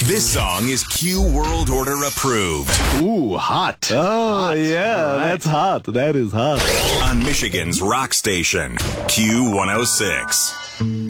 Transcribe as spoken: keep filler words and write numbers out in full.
This song is Q World Order approved. Ooh, hot. Oh, Hot. yeah, All right. that's hot. That is hot. On Michigan's rock station, Q one oh six.